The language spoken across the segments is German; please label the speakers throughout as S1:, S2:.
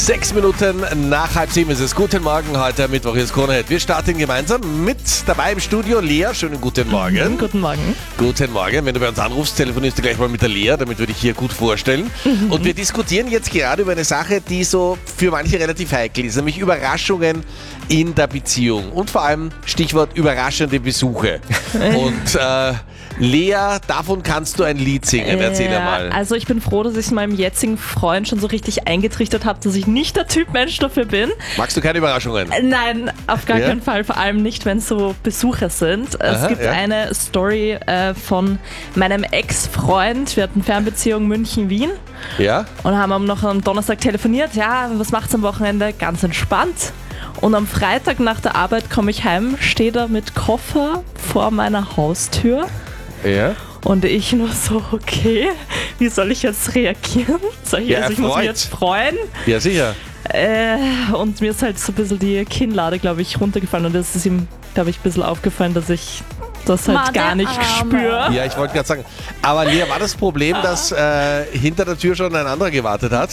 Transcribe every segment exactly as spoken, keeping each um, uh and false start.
S1: Sechs Minuten nach halb sieben ist es. Guten Morgen, heute Mittwoch ist Kronehit. Wir starten gemeinsam mit dabei im Studio Lea. Schönen guten Morgen.
S2: Mhm, guten Morgen.
S1: Guten Morgen. Wenn du bei uns anrufst, telefonierst du gleich mal mit der Lea, damit wir dich hier gut vorstellen. Mhm. Und wir diskutieren jetzt gerade über eine Sache, die so für manche relativ heikel ist, nämlich Überraschungen in der Beziehung. Und vor allem Stichwort überraschende Besuche. Und äh, Lea, davon kannst du ein Lied singen. Erzähl
S2: ja,
S1: mal.
S2: Also ich bin froh, dass ich meinem jetzigen Freund schon so richtig eingetrichtert habe, dass ich nicht der Typ Mensch dafür bin.
S1: Magst du keine Überraschungen?
S2: Nein, auf gar
S1: Ja?
S2: keinen Fall. Vor allem nicht, wenn es so Besucher sind.
S1: Aha,
S2: es gibt
S1: ja.
S2: eine Story äh, von meinem Ex-Freund. Wir hatten Fernbeziehung München-Wien
S1: Ja?
S2: und haben noch am Donnerstag telefoniert. Ja, was macht's am Wochenende? Ganz entspannt. Und am Freitag nach der Arbeit komme ich heim, stehe da mit Koffer vor meiner Haustür.
S1: Ja?
S2: Und ich nur so, okay, wie soll ich jetzt reagieren? Soll ich,
S1: Ja,
S2: also ich muss
S1: erfreut.
S2: mich jetzt freuen.
S1: Ja, sicher.
S2: Äh, und mir ist halt so ein bisschen die Kinnlade, glaube ich, runtergefallen. Und es ist ihm, glaube ich, ein bisschen aufgefallen, dass ich das halt
S3: Ma,
S2: gar
S3: der
S2: nicht
S3: Arme.
S2: spüre.
S1: Ja, ich wollte gerade sagen. Aber Lea, war das Problem, dass äh, hinter der Tür schon ein anderer gewartet hat?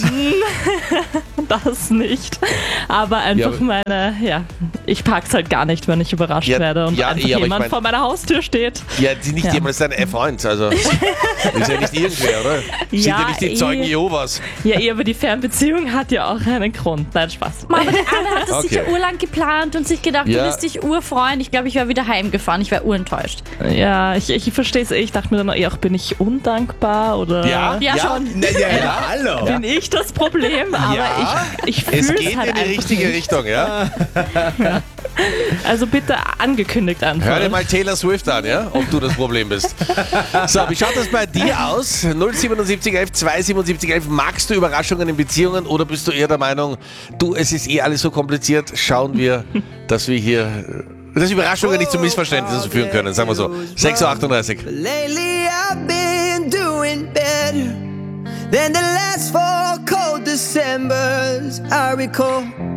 S2: Das nicht. Aber einfach
S1: Ja, aber-
S2: meine, ja, ich pack's halt gar nicht, wenn ich überrascht
S1: Ja,
S2: werde und
S1: ja,
S2: einfach
S1: eh, aber ich
S2: jemand
S1: mein-
S2: vor meiner Haustür steht.
S1: Ja, sie nicht
S2: Ja.
S1: jemals dein Freund, also ist ja nicht irgendwer, oder? Sind ja,
S2: Ja,
S1: nicht die
S2: eh.
S1: Zeugen Jehovas.
S2: Ja, eh, aber die Fernbeziehung hat ja auch einen Grund. Nein, Spaß.
S3: Ma, aber der Arme hat das
S1: Okay.
S3: sicher urlang geplant und sich gedacht,
S1: Ja.
S3: du wirst dich urfreuen. Ich glaube, ich wäre wieder heimgefahren. Ich wäre urenttäuscht.
S2: Ja, ich, ich verstehe es eh. Ich dachte mir dann, auch, ja, bin ich undankbar oder
S1: Ja?
S3: Ja, schon.
S4: Na, ja, ja, hallo.
S2: bin ich das Problem? Aber
S1: Ja.
S2: ich, ich
S1: Es
S2: fühle
S1: geht
S2: es halt
S1: in die
S2: einfach
S1: richtige
S2: nicht.
S1: Richtung, ja?
S2: Also bitte angekündigt einfach.
S1: Hör dir mal Taylor Swift an, ja? Ob du das Problem bist. So, wie schaut das bei dir aus? null siebenundsiebzig elf zweihundertsiebenundsiebzig elf. Magst du Überraschungen in Beziehungen oder bist du eher der Meinung, du, es ist eh alles so kompliziert, schauen wir, dass wir hier, dass Überraschungen nicht zu Missverständnissen führen können, sagen wir so. sechs Uhr achtunddreißig.
S5: Lately I've been doing better than the last four cold Decembers I recall.